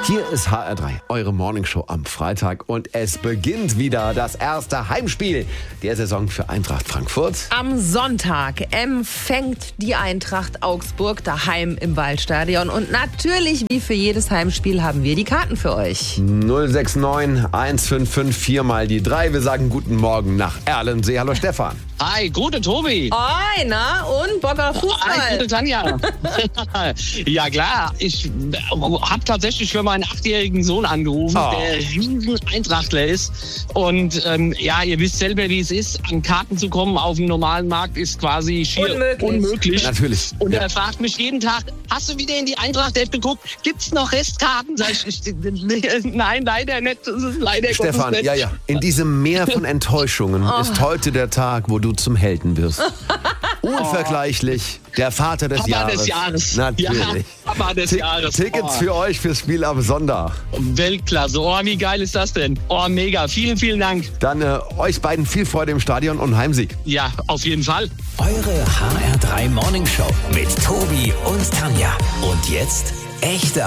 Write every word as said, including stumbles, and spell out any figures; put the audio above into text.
Hier ist H R drei, eure Morningshow am Freitag und es beginnt wieder das erste Heimspiel der Saison für Eintracht Frankfurt. Am Sonntag empfängt die Eintracht Augsburg daheim im Waldstadion und natürlich, wie für jedes Heimspiel, haben wir die Karten für euch. null sechs neun eins fünf fünf vier mal die drei. Wir sagen guten Morgen nach Erlensee. Hallo Stefan. Hi, gute Tobi. Oi, na und Bock auf Fußball? Hi, gute Tanja. Ja klar, ich habe tatsächlich für meinen achtjährigen Sohn angerufen, oh. der riesen Eintrachtler ist. Und ähm, ja, ihr wisst selber, wie es ist. An Karten zu kommen auf dem normalen Markt ist quasi schier unmöglich. unmöglich. Natürlich. Und ja. er fragt mich jeden Tag, hast du wieder in die Eintracht-App geguckt? Gibt's noch Restkarten? Sag ich, ich, nein, leider nicht. Das ist leider Stefan, nicht. ja, ja. In diesem Meer von Enttäuschungen oh. ist heute der Tag, wo du zum Helden wirst. Unvergleichlich, der Vater des Papa Jahres. des Jahres. Natürlich. Ja, Papa des T- Jahres. Tickets Oh. für euch fürs Spiel am Sonntag. Weltklasse. Oh, wie geil ist das denn? Oh, mega. Vielen, vielen Dank. Dann äh, euch beiden viel Freude im Stadion und Heimsieg. Ja, auf jeden Fall. Eure H R drei Morning Show mit Tobi und Tanja. Und jetzt echte